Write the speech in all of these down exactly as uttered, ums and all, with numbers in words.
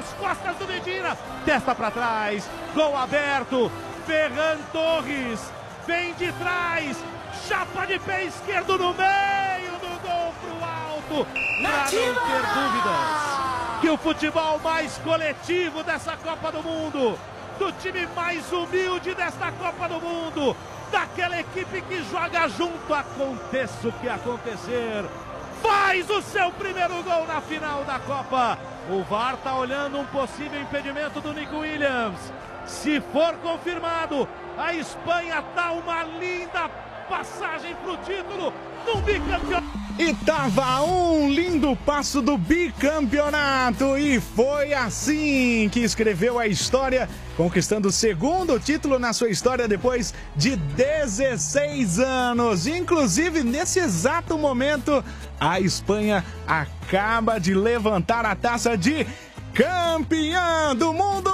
nas costas do Medina, testa para trás, gol aberto, Ferran Torres, vem de trás, chapa de pé esquerdo no meio do gol pro alto, para não ter dúvidas que o futebol mais coletivo dessa Copa do Mundo, do time mais humilde desta Copa do Mundo, daquela equipe que joga junto, aconteça o que acontecer, faz o seu primeiro gol na final da Copa. O V A R tá olhando um possível impedimento do Nico Williams. Se for confirmado, a Espanha dá uma linda passagem pro título no bicampeonato. E tava um lindo passo do bicampeonato e foi assim que escreveu a história, conquistando o segundo título na sua história depois de dezesseis anos. Inclusive, nesse exato momento, a Espanha acaba de levantar a taça de campeã do mundo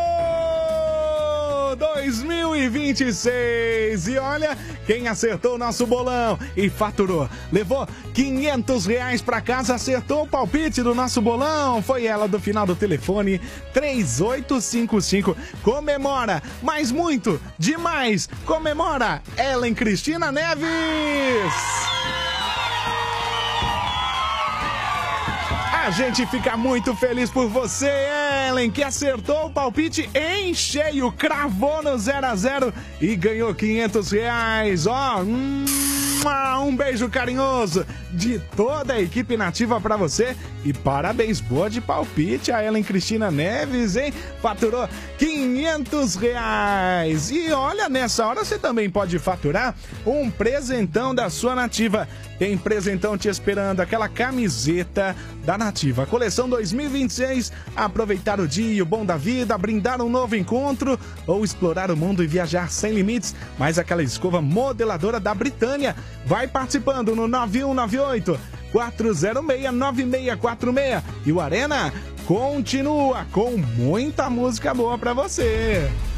dois mil e vinte e seis. E olha, quem acertou o nosso bolão e faturou, levou quinhentos reais para casa, acertou o palpite do nosso bolão, foi ela do final do telefone três oito cinco cinco. Comemora, mas muito, demais, comemora Ellen Cristina Neves. A gente fica muito feliz por você, Ellen, que acertou o palpite em cheio, cravou no zero a zero e ganhou quinhentos reais. Ó, hum, um beijo carinhoso de toda a equipe nativa pra você e parabéns, boa de palpite a Ellen Cristina Neves, hein? Faturou quinhentos reais. E olha, nessa hora você também pode faturar um presentão da sua nativa. Tem presentão te esperando, aquela camiseta da Nativa. Coleção dois mil e vinte e seis, aproveitar o dia, o bom da vida, brindar um novo encontro ou explorar o mundo e viajar sem limites. Mais aquela escova modeladora da Britânia. Vai participando no nove um nove oito, quatro zero seis, nove seis quatro seis. E o Arena continua com muita música boa pra você.